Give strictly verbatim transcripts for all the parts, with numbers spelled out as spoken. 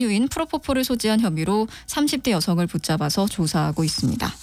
유인 프로포폴을 소지한 혐의로 삼십 대 여성을 붙잡아서 조사하고 있습니다.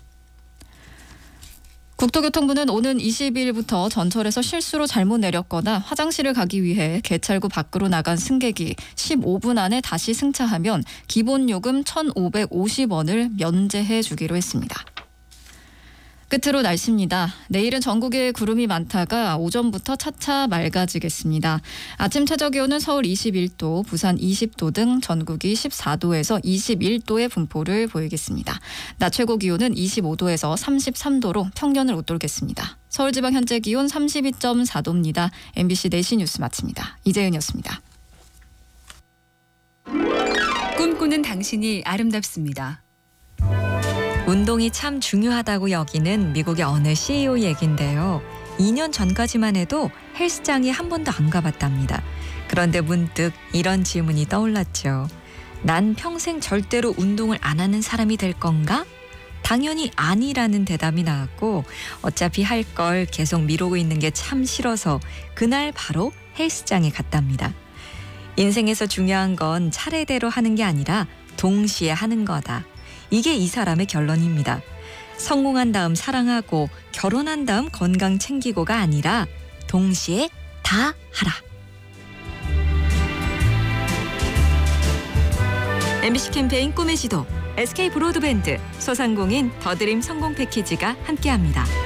국토교통부는 오는 이십 일부터 전철에서 실수로 잘못 내렸거나 화장실을 가기 위해 개찰구 밖으로 나간 승객이 십오 분 안에 다시 승차하면 기본요금 천오백오십 원을 면제해 주기로 했습니다. 끝으로 날씨입니다. 내일은 전국에 구름이 많다가 오전부터 차차 맑아지겠습니다. 아침 최저기온은 서울 이십일 도, 부산 이십 도 등 전국이 십사 도에서 이십일 도의 분포를 보이겠습니다. 낮 최고 기온은 이십오 도에서 삼십삼 도로 평년을 웃돌겠습니다. 서울지방 현재 기온 삼십이 점 사 도입니다. 엠비씨 내시 뉴스 마칩니다. 이재은이었습니다. 꿈꾸는 당신이 아름답습니다. 운동이 참 중요하다고 여기는 미국의 어느 씨이오 얘긴데요. 이 년 전까지만 해도 헬스장에 한 번도 안 가봤답니다. 그런데 문득 이런 질문이 떠올랐죠. 난 평생 절대로 운동을 안 하는 사람이 될 건가? 당연히 아니라는 대답이 나왔고 어차피 할 걸 계속 미루고 있는 게 참 싫어서 그날 바로 헬스장에 갔답니다. 인생에서 중요한 건 차례대로 하는 게 아니라 동시에 하는 거다. 이게 이 사람의 결론입니다. 성공한 다음 사랑하고 결혼한 다음 건강 챙기고가 아니라 동시에 다 하라. 엠비씨 캠페인 꿈의 지도, 에스케이 브로드밴드, 소상공인 더드림 성공 패키지가 함께합니다.